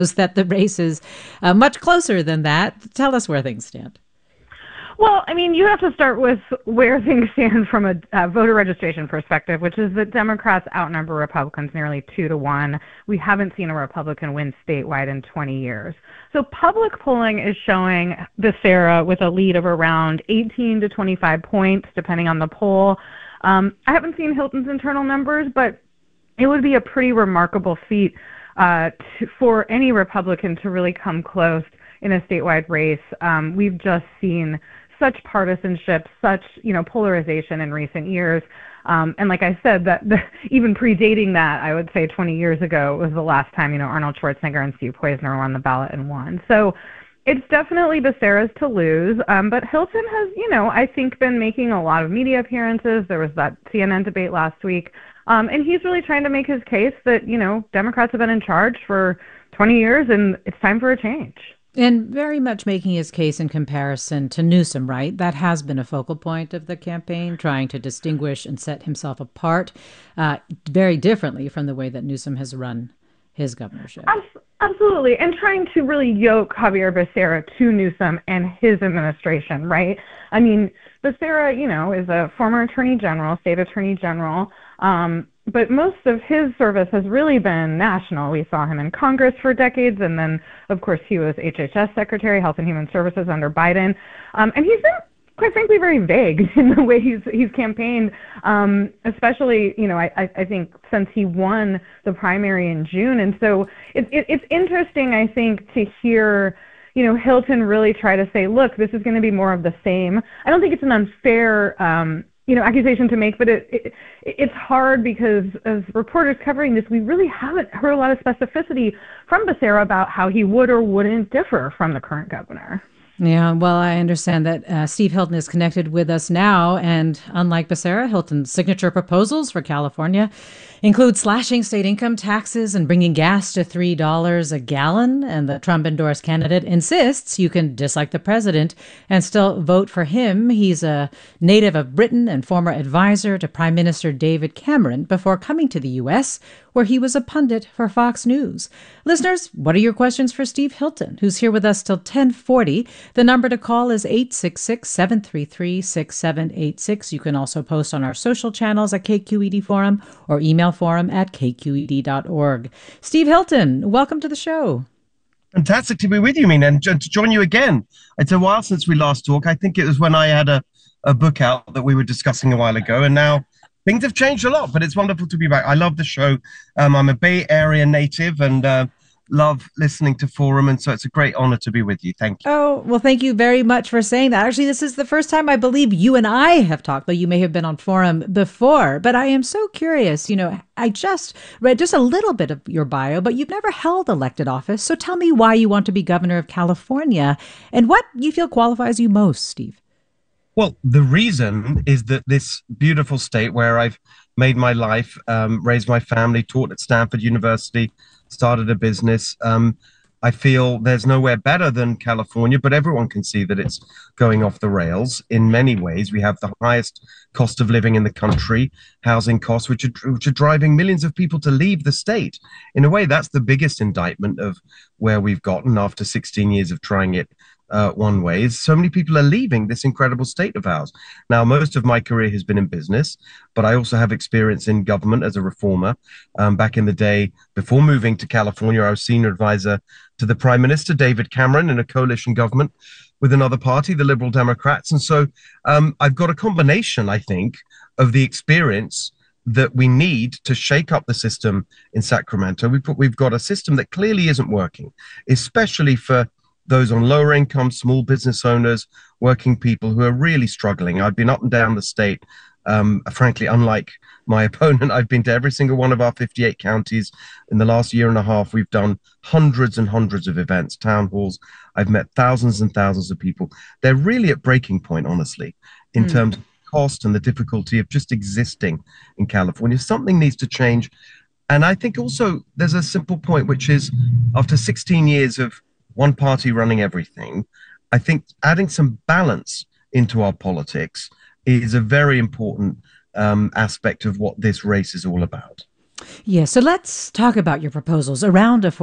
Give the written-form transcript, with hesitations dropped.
that the race is much closer than that. Tell us where things stand. Well, I mean, you have to start with where things stand from a voter registration perspective, which is that Democrats outnumber Republicans nearly 2-1. We haven't seen a Republican win statewide in 20 years. So public polling is showing Becerra with a lead of around 18 to 25 points, depending on the poll. I haven't seen Hilton's internal numbers, but it would be a pretty remarkable feat for any Republican to really come close in a statewide race. We've just seen such partisanship, such polarization in recent years. And like I said, even predating that, I would say 20 years ago was the last time Arnold Schwarzenegger and Steve Poizner were on the ballot and won. So it's definitely Becerra's to lose. But Hilton has, I think been making a lot of media appearances. There was that CNN debate last week. And he's really trying to make his case that, Democrats have been in charge for 20 years and it's time for a change. And very much making his case in comparison to Newsom, right? That has been a focal point of the campaign, trying to distinguish and set himself apart very differently from the way that Newsom has run his governorship. Absolutely. And trying to really yoke Xavier Becerra to Newsom and his administration, right? I mean, Becerra, is a former attorney general, state attorney general. But most of his service has really been national. We saw him in Congress for decades, and then, of course, he was HHS Secretary, Health and Human Services under Biden. And he's been, quite frankly, very vague in the way he's campaigned, especially, I think since he won the primary in June. And so it's interesting, I think, to hear Hilton really try to say, look, this is going to be more of the same. I don't think it's an unfair accusation to make, but it's hard because as reporters covering this, we really haven't heard a lot of specificity from Becerra about how he would or wouldn't differ from the current governor. Yeah, well, I understand that Steve Hilton is connected with us now, and unlike Becerra, Hilton's signature proposals for California include slashing state income taxes and bringing gas to $3 a gallon. And the Trump-endorsed candidate insists you can dislike the president and still vote for him. He's a native of Britain and former advisor to Prime Minister David Cameron before coming to the U.S., where he was a pundit for Fox News. Listeners, what are your questions for Steve Hilton, who's here with us till 10:40? The number to call is 866-733-6786. You can also post on our social channels at KQED Forum or email forum@kqed.org. Steve Hilton, welcome to the show. Fantastic to be with you, Mina, and to join you again. It's a while since we last talked. I think it was when I had a book out that we were discussing a while ago, and now things have changed a lot, but it's wonderful to be back. I love the show. I'm a Bay Area native and love listening to Forum, and so it's a great honor to be with you. Thank you. Oh, well, thank you very much for saying that. Actually, this is the first time I believe you and I have talked, though you may have been on Forum before. But I am so curious. I just read just a little bit of your bio, but you've never held elected office. So tell me why you want to be governor of California and what you feel qualifies you most, Steve. Well, the reason is that this beautiful state where I've made my life, raised my family, taught at Stanford University, started a business. I feel there's nowhere better than California, but everyone can see that it's going off the rails in many ways. We have the highest cost of living in the country, housing costs, which are driving millions of people to leave the state. In a way, that's the biggest indictment of where we've gotten after 16 years of trying it one way, is so many people are leaving this incredible state of ours. Now, most of my career has been in business, but I also have experience in government as a reformer. Back in the day, before moving to California, I was senior advisor to the Prime Minister, David Cameron, in a coalition government with another party, the Liberal Democrats. And so I've got a combination, I think, of the experience that we need to shake up the system in Sacramento. We've got a system that clearly isn't working, especially for those on lower income, small business owners, working people who are really struggling. I've been up and down the state. Frankly, unlike my opponent, I've been to every single one of our 58 counties. In the last year and a half, we've done hundreds and hundreds of events, town halls. I've met thousands and thousands of people. They're really at breaking point, honestly, in terms of cost and the difficulty of just existing in California. Something needs to change. And I think also there's a simple point, which is after 16 years of one party running everything, I think adding some balance into our politics is a very important aspect of what this race is all about. Yeah, so let's talk about your proposals. A round of